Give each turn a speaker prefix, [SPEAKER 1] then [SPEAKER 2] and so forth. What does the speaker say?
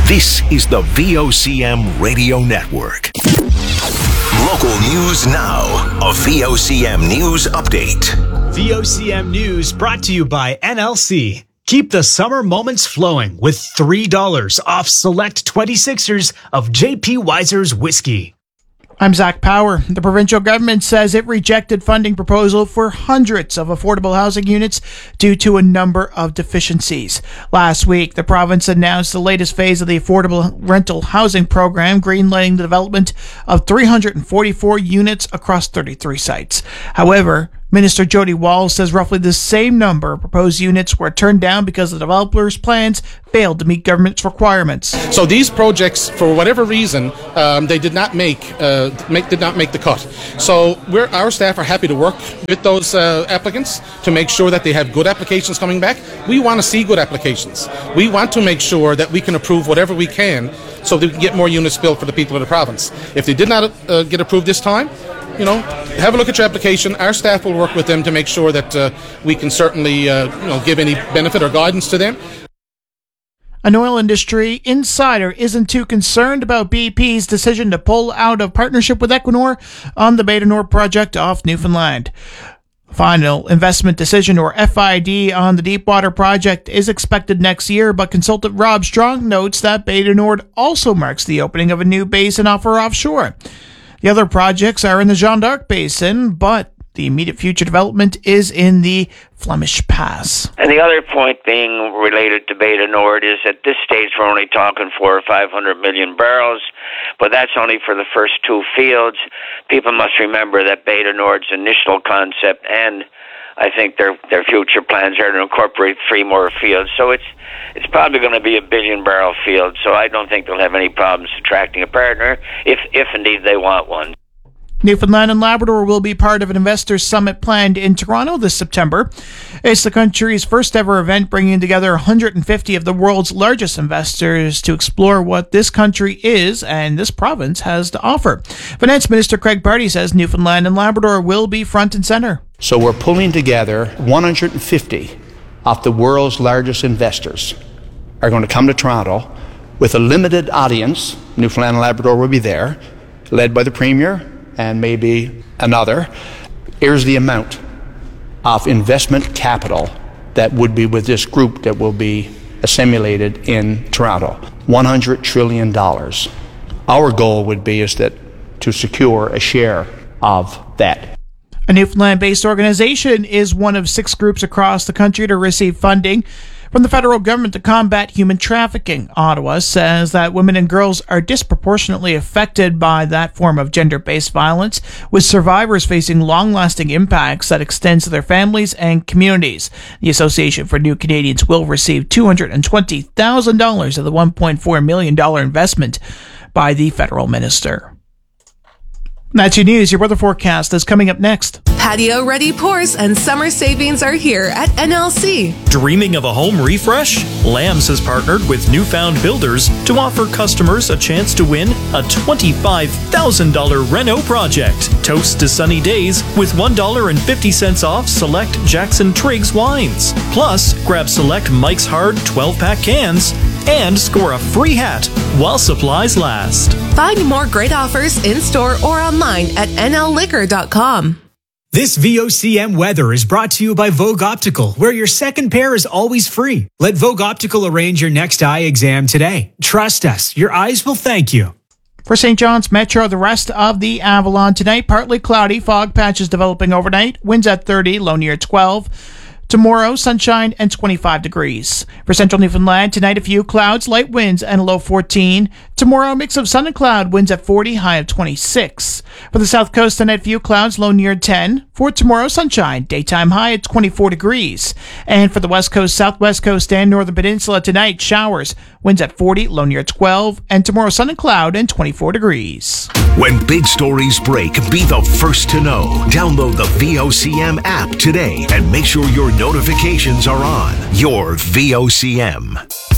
[SPEAKER 1] This is the VOCM Radio Network. Local news now. A VOCM news update.
[SPEAKER 2] VOCM news brought to you by NLC. Keep the summer moments flowing with $3 off select 26ers of J.P. Weiser's whiskey.
[SPEAKER 3] I'm Zach Power. The provincial government says it rejected funding proposal for hundreds of affordable housing units due to a number of deficiencies. Last week, the province announced the latest phase of the affordable rental housing program, greenlighting the development of 344 units across 33 sites. However, Minister Jody Walls says roughly the same number of proposed units were turned down because the developers' plans failed to meet government's requirements.
[SPEAKER 4] So these projects, for whatever reason, they did not make the cut. So our staff are happy to work with those applicants to make sure that they have good applications coming back. We want to see good applications. We want to make sure that we can approve whatever we can so that we can get more units built for the people of the province. If they did not get approved this time, have a look at your application. Our staff will work with them to make sure that we can certainly, give any benefit or guidance to them.
[SPEAKER 3] An oil industry insider isn't too concerned about BP's decision to pull out of partnership with Equinor on the Bay du Nord project off Newfoundland. Final investment decision, or FID, on the Deepwater project is expected next year, but consultant Rob Strong notes that Bay du Nord also marks the opening of a new basin offshore. The other projects are in the Jeanne d'Arc Basin, but the immediate future development is in the Flemish Pass.
[SPEAKER 5] And the other point being related to Bay du Nord is at this stage we're only talking 400 or 500 million barrels, but that's only for the first two fields. People must remember that Bay du Nord's initial concept and I think their future plans are to incorporate 3 more fields. So it's probably going to be a 1 billion barrel field. So I don't think they'll have any problems attracting a partner if indeed they want one.
[SPEAKER 3] Newfoundland and Labrador will be part of an investors summit planned in Toronto this September. It's the country's first ever event, bringing together 150 of the world's largest investors to explore what this country is and this province has to offer. Finance Minister Craig Pardy says Newfoundland and Labrador will be front and center.
[SPEAKER 6] So we're pulling together 150 of the world's largest investors are going to come to Toronto with a limited audience. Newfoundland and Labrador will be there, led by the Premier and maybe another. Here's the amount of investment capital that would be with this group that will be assimilated in Toronto. $100 trillion. Our goal would be to secure a share of that.
[SPEAKER 3] A Newfoundland-based organization is one of 6 groups across the country to receive funding from the federal government to combat human trafficking. Ottawa says that women and girls are disproportionately affected by that form of gender-based violence, with survivors facing long-lasting impacts that extend to their families and communities. The Association for New Canadians will receive $220,000 of the $1.4 million investment by the federal minister. That's your news. Your weather forecast is coming up next.
[SPEAKER 7] Patio-ready pours and summer savings are here at NLC.
[SPEAKER 8] Dreaming of a home refresh? Lambs has partnered with Newfound Builders to offer customers a chance to win a $25,000 reno project. Toast to sunny days with $1.50 off select Jackson Triggs wines. Plus, grab select Mike's Hard 12-pack cans and score a free hat while supplies last.
[SPEAKER 7] Find more great offers in-store or online at nlliquor.com.
[SPEAKER 2] This VOCM weather is brought to you by Vogue Optical, where your second pair is always free. Let Vogue Optical arrange your next eye exam today. Trust us, your eyes will thank you.
[SPEAKER 3] For St. John's Metro, the rest of the Avalon tonight, partly cloudy, fog patches developing overnight, winds at 30, low near 12. Tomorrow, sunshine and 25 degrees. For central Newfoundland, tonight a few clouds, light winds and a low 14. Tomorrow, a mix of sun and cloud, winds at 40, high of 26. For the south coast, tonight a few clouds, low near 10. For tomorrow, sunshine, daytime high at 24 degrees. And for the west coast, southwest coast, and northern peninsula, tonight showers, winds at 40, low near 12. And tomorrow, sun and cloud and 24 degrees.
[SPEAKER 1] When big stories break, be the first to know. Download the VOCM app today and make sure your notifications are on. Your VOCM.